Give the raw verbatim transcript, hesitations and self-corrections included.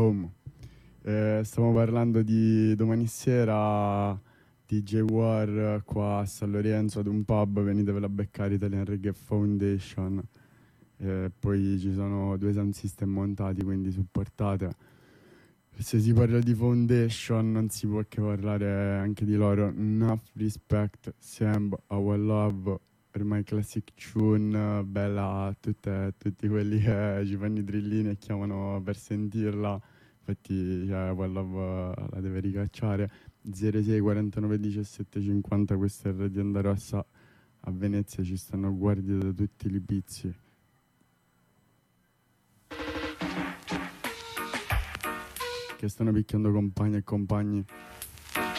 Home. Eh, stiamo parlando di domani sera D J War qua a San Lorenzo ad un pub, venitevela a beccare, Italian Reggae Foundation. Eh, poi ci sono due sound system montati, quindi supportate. Se si parla di Foundation non si può che parlare anche di loro. Enough Respect, Semb, Our Love, ormai classic tune, bella a tutte, tutti quelli che ci fanno i drillini e chiamano per sentirla. Infatti cioè, Our Love la deve ricacciare. zero sei quarantanove diciassette cinquanta, questa è Radio Onda Rossa. A Venezia ci stanno guardie da tutti i pizzi. Che stanno picchiando compagni e compagni.